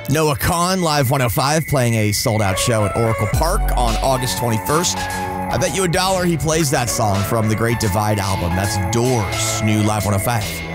Noah Kahan, Live 105, playing a sold-out show at Oracle Park on August 21st. I bet you $1 he plays that song from the Great Divide album. That's Doors, new Live 105.